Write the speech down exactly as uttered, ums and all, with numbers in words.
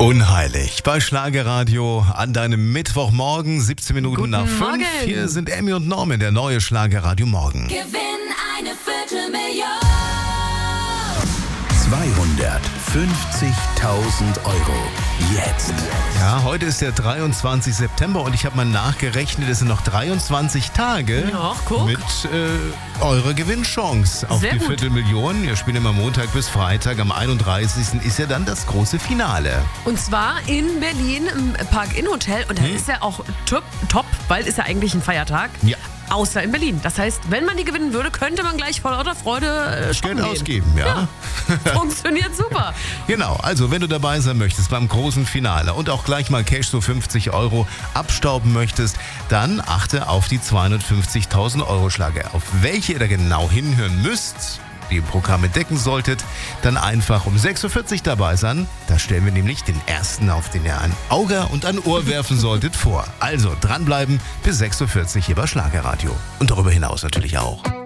Unheilig bei Schlagerradio an deinem Mittwochmorgen, siebzehn Minuten Guten nach fünf. Morgen. Hier sind Emmy und Norman, der neue Schlagerradio Morgen. Gewinn eine Viertelmillion. zweihundertfünfzigtausend Euro. Jetzt. Ja, heute ist der dreiundzwanzigster September und ich habe mal nachgerechnet, es sind noch dreiundzwanzig Tage Ja, guck. mit äh, eurer Gewinnchance auf Sehr die gut. Viertelmillion. Wir spielen immer Montag bis Freitag. Am einunddreißigsten ist ja dann das große Finale. Und zwar in Berlin im Park-In-Hotel. Und das ist ja auch top, top, weil ist ja eigentlich ein Feiertag. Ja. Außer in Berlin. Das heißt, wenn man die gewinnen würde, könnte man gleich vor lauter Freude äh, shoppen Geld gehen. ausgeben, ja. Funktioniert super. Genau, also wenn du dabei sein möchtest beim großen Finale und auch gleich mal Cash so fünfzig Euro abstauben möchtest, dann achte auf die zweihundertfünfzigtausend Euro Schlager. Auf welche ihr da genau hinhören müsst, die im Programm entdecken solltet, dann einfach um sechs Uhr vierzig dabei sein. Da stellen wir nämlich den ersten, auf den ihr ein Auge und ein Ohr werfen solltet, vor. Also dranbleiben bis sechs Uhr vierzig hier bei Schlagerradio. Und darüber hinaus natürlich auch.